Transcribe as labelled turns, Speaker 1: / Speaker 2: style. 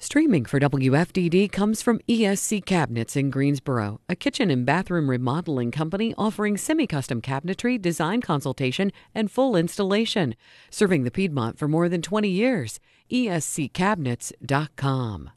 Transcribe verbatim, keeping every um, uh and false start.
Speaker 1: Streaming for W F D D comes from E S C Cabinets in Greensboro, a kitchen and bathroom remodeling company offering semi-custom cabinetry, design consultation, and full installation. Serving the Piedmont for more than twenty years. E S C cabinets dot com.